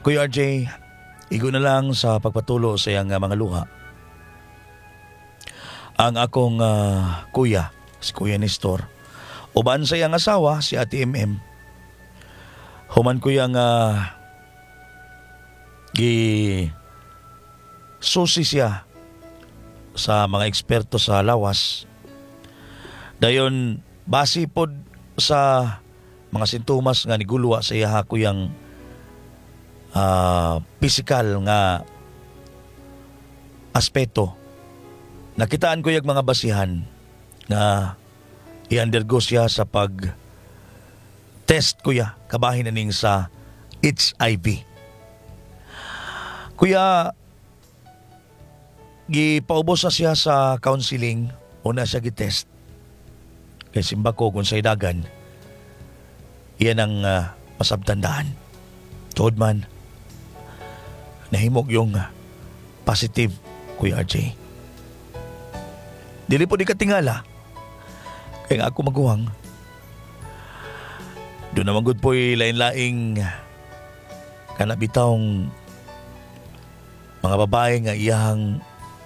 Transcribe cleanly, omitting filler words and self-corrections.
Kuya RJ, igo na lang sa pagpatulo sa iyang mga luha. Ang akong kuya, si Kuya Nestor, uban sa iyang asawa, si Ate MM, human ko yung susi siya sa mga eksperto sa lawas. Dayon, base pod sa mga sintomas nga nigulwa sa iya kuyang physical nga aspeto. Nakitaan ko yung mga basihan na i-undergo siya sa pag-test kuya, kabahin na ning sa HIV. Kuya, gipaubos na siya sa counseling, una siya gitest. Kay simba ko kung sa idagan, iyan ang masabtandaan. Tuod man, nahimog yung positive, Kuya RJ. Dili po di katingala, kaya nga ako maguwang. Doon naman good po'y lain-laing kanabitawng mga babae nga iyang